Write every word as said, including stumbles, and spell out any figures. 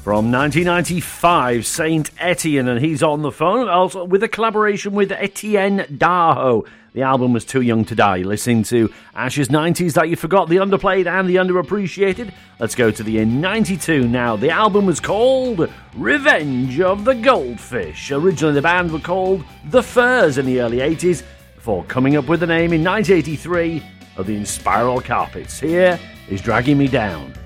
From nineteen ninety-five, Saint Etienne, and he's on the phone, also with a collaboration with Etienne Daho. The album was Too Young to Die. Listening to Ash's nineties that you forgot, the underplayed and the underappreciated. Let's go to the year ninety-two now. The album was called Revenge of the Goldfish. Originally the band were called The Furs in the early eighties, before coming up with the name in nineteen eighty-three of the Inspiral Carpets. Here is Dragging Me Down.